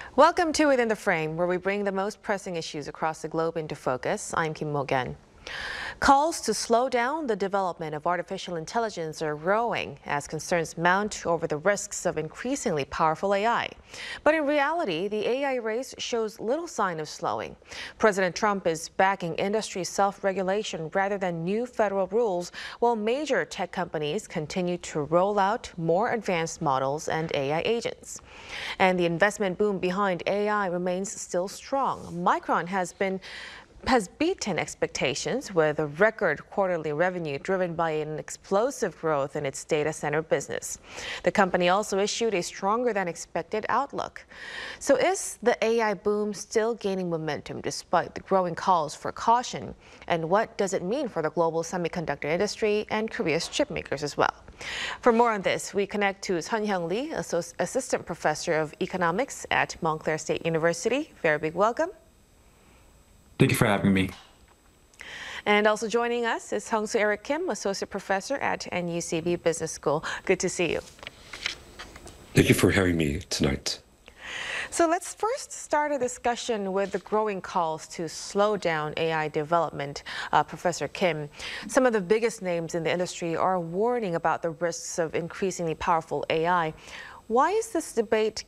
Welcome to Within the Frame, where we bring the most pressing issues across the globe into focus. I'm Kim Mo-gen. Calls to slow down the development of artificial intelligence are growing as concerns mount over the risks of increasingly powerful AI. But in reality, the AI race shows little sign of slowing. President Trump is backing industry self-regulation rather than new federal rules, while major tech companies continue to roll out more advanced models and AI agents. And the investment boom behind AI remains still strong. Micron has beaten expectations with a record quarterly revenue driven by an explosive growth in its data center business. The company also issued a stronger than expected outlook. So is the AI boom still gaining momentum despite the growing calls for caution? And what does it mean for the global semiconductor industry and Korea's chip makers as well? For more on this, we connect to Sun-Hyung Lee, Assistant Professor of Economics at Montclair State University. Very big welcome. Thank you for having me. And also joining us is Hong-Soo Eric Kim, Associate Professor at NUCB Business School. Good to see you. Thank you for having me tonight. So let's first start a discussion with the growing calls to slow down AI development. Professor Kim, some of the biggest names in the industry are warning about the risks of increasingly powerful AI. Why is this debate